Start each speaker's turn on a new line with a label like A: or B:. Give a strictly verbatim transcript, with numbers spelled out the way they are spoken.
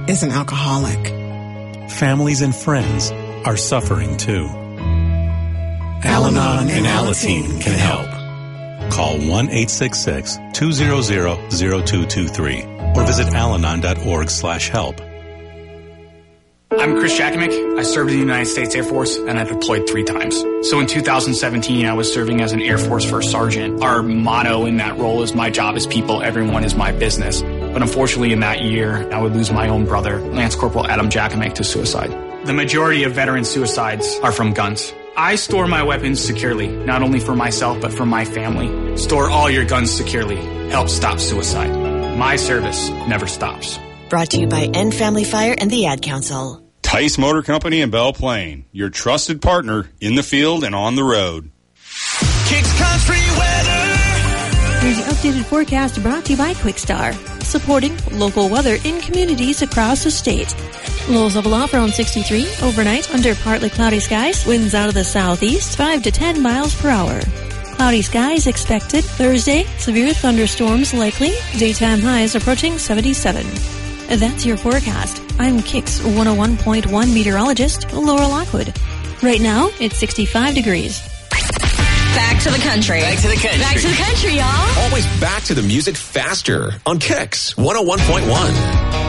A: is an alcoholic.
B: Families and friends are suffering too. Al-Anon and Alateen can help. Call one eight six six, two zero zero, zero two two three or visit alanon dot org slash help.
C: I'm Chris Jakimick. I served in the United States Air Force, and I deployed three times. So in two thousand seventeen, I was serving as an Air Force First Sergeant. Our motto in that role is, my job is people, everyone is my business. But unfortunately, in that year, I would lose my own brother, Lance Corporal Adam Jakimick, to suicide. The majority of veteran suicides are from guns. I store my weapons securely, not only for myself, but for my family. Store all your guns securely. Help stop suicide. My service never stops.
D: Brought to you by End Family Fire and the Ad Council.
E: Tice Motor Company in Belle Plaine, your trusted partner in the field and on the road.
F: Kicks Country Weather.
G: Here's your updated forecast brought to you by Quickstar, supporting local weather in communities across the state. Lows level off around sixty-three. Overnight, under partly cloudy skies. Winds out of the southeast, five to ten miles per hour. Cloudy skies expected. Thursday, severe thunderstorms likely. Daytime highs approaching seventy-seven. That's your forecast. I'm Kix one oh one point one meteorologist Laura Lockwood. Right now, it's sixty-five degrees.
H: Back to the country.
F: Back to the country.
H: Back to the country, y'all.
I: Always back to the music faster on Kix one oh one point one.